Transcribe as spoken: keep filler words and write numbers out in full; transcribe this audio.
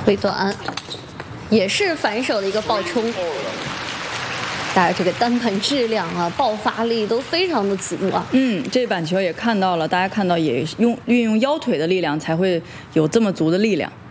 回短，也是反手的一个爆冲。大家这个单盘质量啊，爆发力都非常的足啊。 嗯，这板球也看到了，大家看到也用运用腰腿的力量才会有这么足的力量。